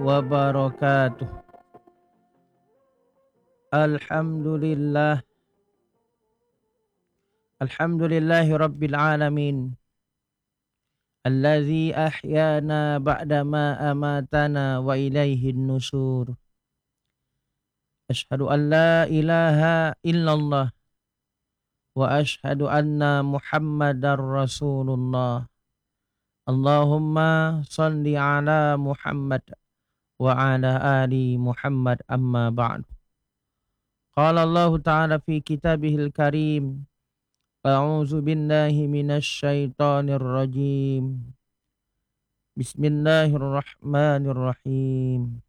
wabarakatuh. Alhamdulillah. Alhamdulillahi rabbil alamin. Allazi ahyana ba'dama amatana wa ilaihin nusur. Ashhadu an la ilaha illallah wa ashhadu anna Muhammadar Rasulullah. Allahumma salli ala Muhammad wa ala ali Muhammad amma ba'du. Qala Allah Ta'ala fi kitabihil karim. A'udzu billahi minasy syaithanir rajim. Bismillahirrahmanirrahim.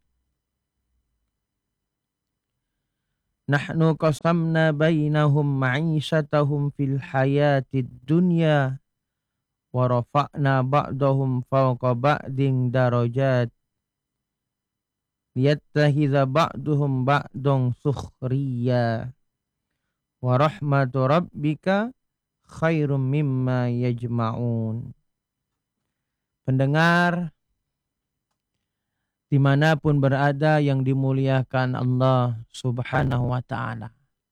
Nahnu qasamna bainahum ma'isyatahum fil hayatid dunya wa rafa'na ba'dahum fawqa ba'din darajat liyattakhidha ba'duhum ba'dan sukhriya wa rahmatu rabbika khairum mimma yajma'un. Pendengar dimanapun berada yang dimuliakan Allah Subhanahu wa ta'ala.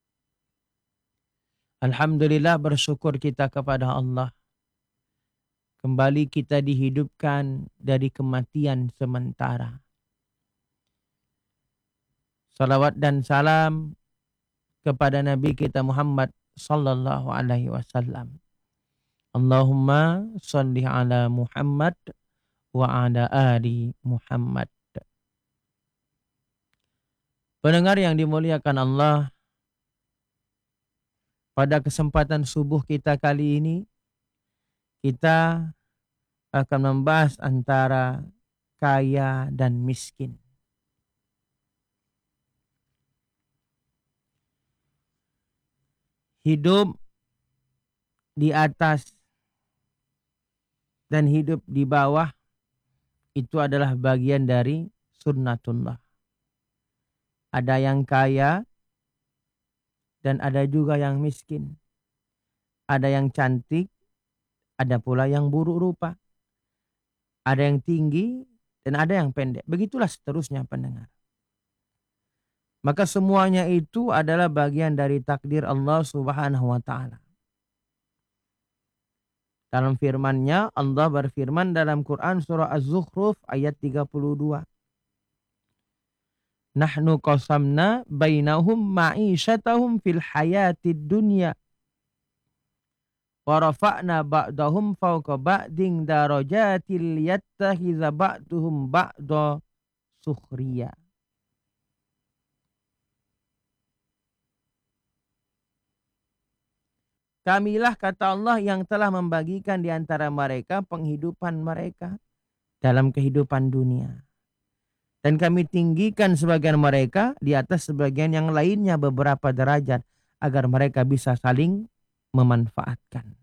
Alhamdulillah, bersyukur kita kepada Allah. Kembali kita dihidupkan dari kematian sementara. Salawat dan salam kepada Nabi kita Muhammad sallallahu alaihi wasallam. Allahumma shalli ala Muhammad wa ala ali Muhammad. Pendengar yang dimuliakan Allah, pada kesempatan subuh kita kali ini kita akan membahas antara kaya dan miskin. Hidup di atas dan hidup di bawah itu adalah bagian dari sunnatullah. Ada yang kaya dan ada juga yang miskin. Ada yang cantik, ada pula yang buruk rupa. Ada yang tinggi dan ada yang pendek. Begitulah seterusnya, pendengar. Maka semuanya itu adalah bagian dari takdir Allah Subhanahu wa ta'ala. Dalam firman-Nya, Allah berfirman dalam Quran surah Az-Zukhruf ayat 32. Nahnu qasamna bainahum ma'isyatahum fil hayatid dunya wa rafa'na ba'dahum fawqa ba'din darajatil yattakhidha ba'duhum ba'da sukhriya. Kamilah, kata Allah, yang telah membagikan di antara mereka penghidupan mereka dalam kehidupan dunia. Dan kami tinggikan sebagian mereka di atas sebagian yang lainnya beberapa derajat agar mereka bisa saling memanfaatkan.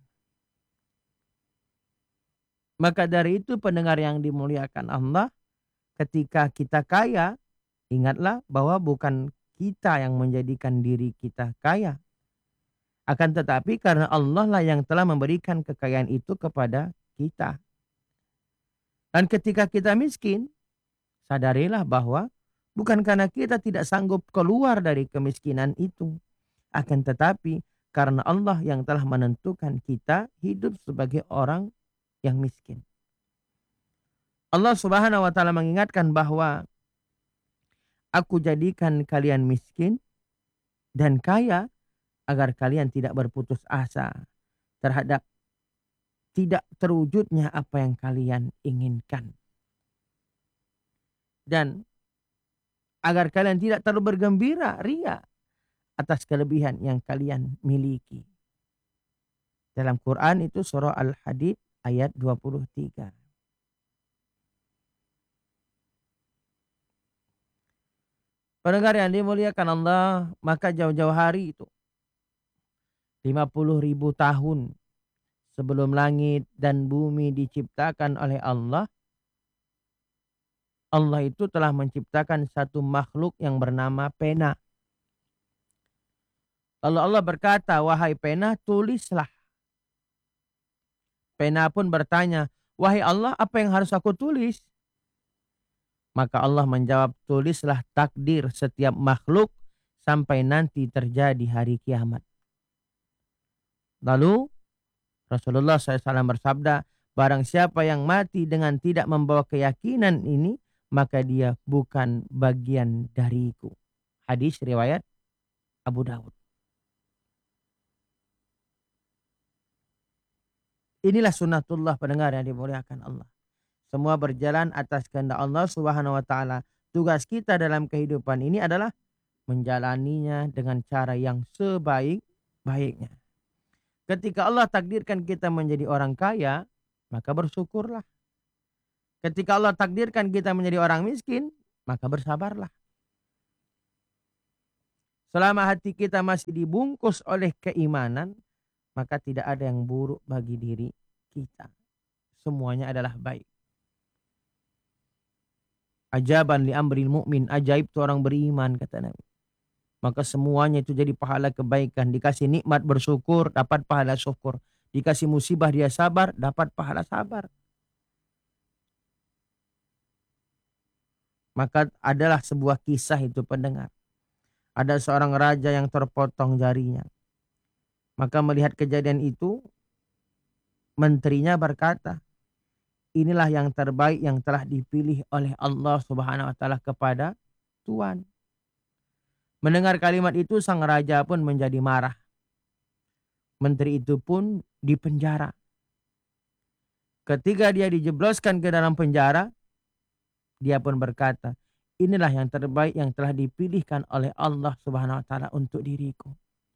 Maka dari itu, pendengar yang dimuliakan Allah, ketika kita kaya, ingatlah bahwa bukan kita yang menjadikan diri kita kaya. Akan tetapi karena Allah lah yang telah memberikan kekayaan itu kepada kita. Dan ketika kita miskin, sadarilah bahwa bukan karena kita tidak sanggup keluar dari kemiskinan itu. Akan tetapi karena Allah yang telah menentukan kita hidup sebagai orang yang miskin. Allah Subhanahu wa ta'ala mengingatkan bahwa aku jadikan kalian miskin dan kaya agar kalian tidak berputus asa terhadap tidak terwujudnya apa yang kalian inginkan. Dan agar kalian tidak terlalu bergembira, ria atas kelebihan yang kalian miliki. Dalam Quran itu surah Al-Hadid ayat 23. Pendengar yang dimuliakan Allah, maka jauh-jauh hari itu 50.000 tahun sebelum langit dan bumi diciptakan oleh Allah, Allah itu telah menciptakan satu makhluk yang bernama pena. Lalu Allah berkata, wahai pena, tulislah. Pena pun bertanya, wahai Allah, apa yang harus aku tulis? Maka Allah menjawab, tulislah takdir setiap makhluk sampai nanti terjadi hari kiamat. Lalu Rasulullah SAW bersabda, barang siapa yang mati dengan tidak membawa keyakinan ini, maka dia bukan bagian dariku. Hadis riwayat Abu Dawud. Inilah sunnatullah pendengar yang dimuliakan Allah. Semua berjalan atas kehendak Allah Subhanahu wa taala. Tugas kita dalam kehidupan ini adalah menjalaninya dengan cara yang sebaik-baiknya. Ketika Allah takdirkan kita menjadi orang kaya, maka bersyukurlah. Ketika Allah takdirkan kita menjadi orang miskin, maka bersabarlah. Selama hati kita masih dibungkus oleh keimanan, maka tidak ada yang buruk bagi diri kita. Semuanya adalah baik. Ajaban li amril mu'min, ajaib itu orang beriman, kata Nabi. Maka semuanya itu jadi pahala kebaikan. Dikasih nikmat bersyukur, dapat pahala syukur. Dikasih musibah dia sabar, dapat pahala sabar. Maka adalah sebuah kisah itu pendengar. Ada seorang raja yang terpotong jarinya. Maka melihat kejadian itu, menterinya berkata, inilah yang terbaik yang telah dipilih oleh Allah Subhanahu wa taala kepada Tuhan. Mendengar kalimat itu, sang raja pun menjadi marah. Menteri itu pun dipenjara. Ketika dia dijebloskan ke dalam penjara, dia pun berkata, inilah yang terbaik yang telah dipilihkan oleh Allah Subhanahu wa taala untuk diriku.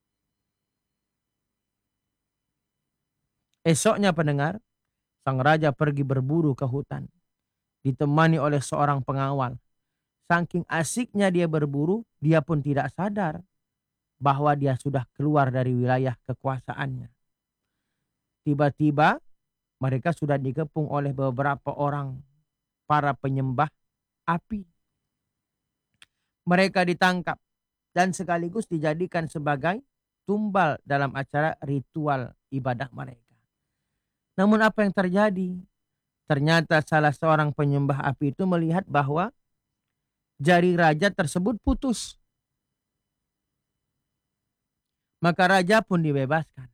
Esoknya pendengar, sang raja pergi berburu ke hutan, ditemani oleh seorang pengawal. Saking asiknya dia berburu, dia pun tidak sadar bahwa dia sudah keluar dari wilayah kekuasaannya. Tiba-tiba mereka sudah dikepung oleh beberapa orang para penyembah api. Mereka ditangkap dan sekaligus dijadikan sebagai tumbal dalam acara ritual ibadah mereka. Namun apa yang terjadi? Ternyata salah seorang penyembah api itu melihat bahwa jari raja tersebut putus. Maka raja pun dibebaskan.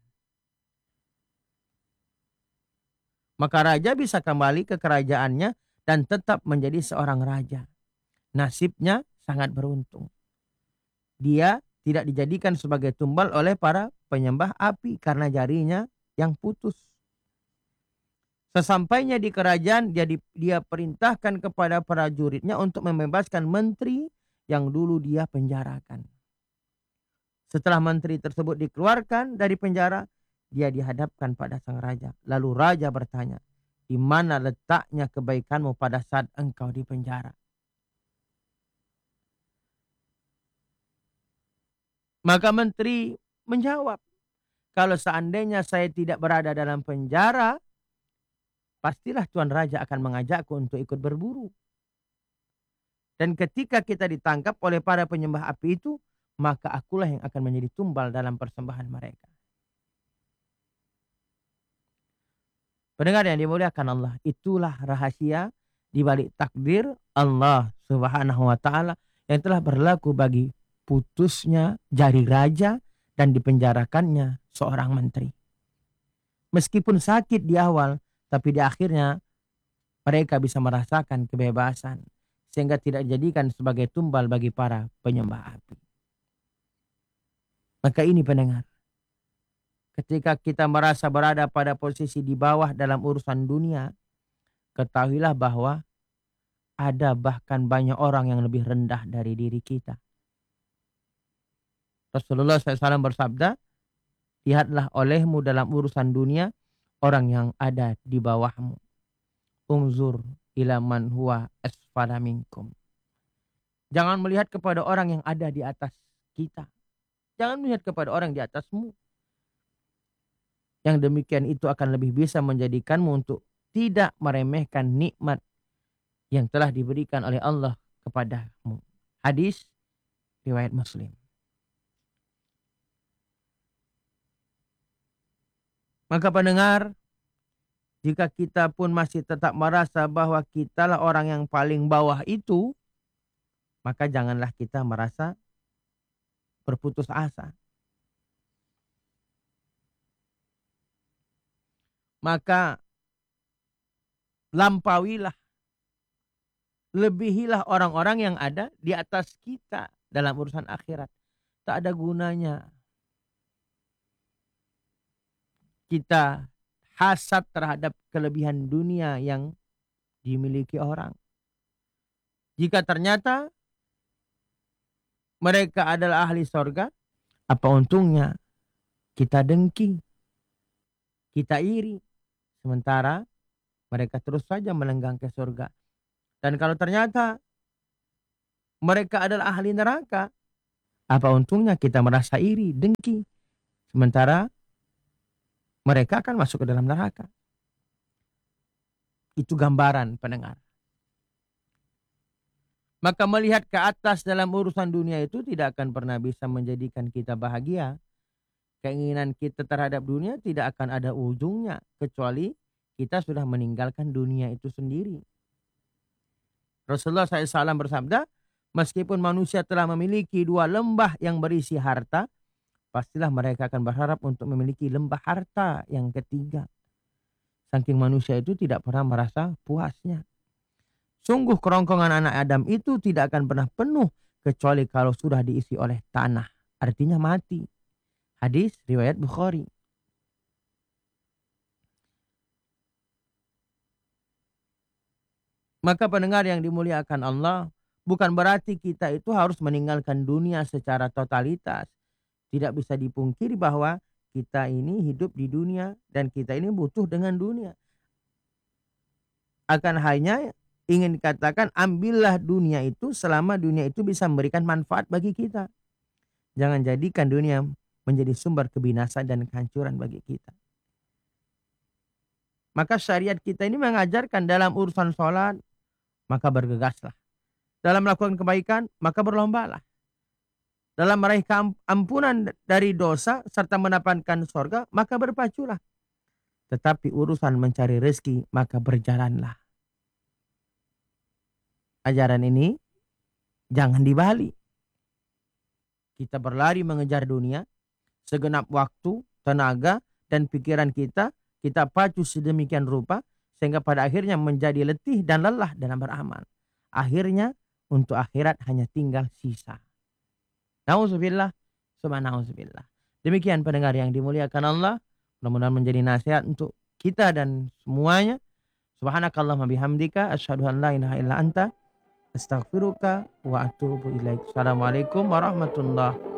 Maka raja bisa kembali ke kerajaannya dan tetap menjadi seorang raja. Nasibnya sangat beruntung. Dia tidak dijadikan sebagai tumbal oleh para penyembah api karena jarinya yang putus. Sesampainya di kerajaan, dia perintahkan kepada prajuritnya untuk membebaskan menteri yang dulu dia penjarakan. Setelah menteri tersebut dikeluarkan dari penjara, dia dihadapkan pada sang raja. Lalu raja bertanya, di mana letaknya kebaikanmu pada saat engkau di penjara? Maka menteri menjawab, kalau seandainya saya tidak berada dalam penjara, pastilah Tuan Raja akan mengajakku untuk ikut berburu. Dan ketika kita ditangkap oleh para penyembah api itu, maka akulah yang akan menjadi tumbal dalam persembahan mereka. Pendengar yang dimuliakan Allah, itulah rahasia di balik takdir Allah Subhanahu wa taala yang telah berlaku bagi putusnya jari raja dan dipenjarakannya seorang menteri. Meskipun sakit di awal, tapi di akhirnya mereka bisa merasakan kebebasan sehingga tidak dijadikan sebagai tumbal bagi para penyembah api. Maka ini pendengar, ketika kita merasa berada pada posisi di bawah dalam urusan dunia, ketahuilah bahwa ada bahkan banyak orang yang lebih rendah dari diri kita. Rasulullah SAW bersabda, lihatlah olehmu dalam urusan dunia orang yang ada di bawahmu. Unzur ila man huwa asfala minkum. Jangan melihat kepada orang yang ada di atas kita. Jangan melihat kepada orang di atasmu. Yang demikian itu akan lebih bisa menjadikanmu untuk tidak meremehkan nikmat yang telah diberikan oleh Allah kepadamu. Hadis riwayat Muslim. Maka pendengar, Jika kita pun masih tetap merasa bahwa kitalah orang yang paling bawah itu, maka janganlah kita merasa berputus asa. Maka lampauilah, lebihilah orang-orang yang ada di atas kita dalam urusan akhirat. Tak ada gunanya kita hasad terhadap kelebihan dunia yang dimiliki orang. Jika ternyata mereka adalah ahli sorga, apa untungnya kita dengki, kita iri, sementara mereka terus saja melenggang ke surga. Dan kalau ternyata mereka adalah ahli neraka, apa untungnya kita merasa iri, dengki, sementara mereka akan masuk ke dalam neraka. Itu gambaran pendengar. Maka melihat ke atas dalam urusan dunia itu tidak akan pernah bisa menjadikan kita bahagia. Keinginan kita terhadap dunia tidak akan ada ujungnya kecuali kita sudah meninggalkan dunia itu sendiri. Rasulullah SAW bersabda, meskipun manusia telah memiliki 2 lembah yang berisi harta, pastilah mereka akan berharap untuk memiliki lembah harta yang ketiga. Saking manusia itu tidak pernah merasa puasnya. Sungguh kerongkongan anak Adam itu tidak akan pernah penuh kecuali kalau sudah diisi oleh tanah. Artinya mati. Hadis riwayat Bukhari. Maka pendengar yang dimuliakan Allah, bukan berarti kita itu harus meninggalkan dunia secara totalitas. Tidak bisa dipungkiri bahwa kita ini hidup di dunia dan kita ini butuh dengan dunia. Akan hanya ingin dikatakan ambillah dunia itu selama dunia itu bisa memberikan manfaat bagi kita. Jangan jadikan dunia menjadi sumber kebinasaan dan kehancuran bagi kita. Maka syariat kita ini mengajarkan dalam urusan sholat, maka bergegaslah. Dalam melakukan kebaikan, maka berlombalah. Dalam meraih ampunan dari dosa serta mendapatkan sorga, maka berpaculah. Tetapi urusan mencari rezeki, maka berjalanlah. Ajaran ini jangan dibalik. Kita berlari mengejar dunia, segenap waktu, tenaga, dan pikiran kita pacu sedemikian rupa, sehingga pada akhirnya menjadi letih dan lelah dalam beramal. Akhirnya untuk akhirat hanya tinggal sisa. Nauzubillah, subhanauzubillah. Demikian pendengar yang dimuliakan Allah, mudah-mudahan menjadi nasihat untuk kita dan semuanya. Subhanakallahumma bihamdika, asyhadu an la ilaha illa anta, astaghfiruka wa atubu ilaik. Assalamualaikum warahmatullahi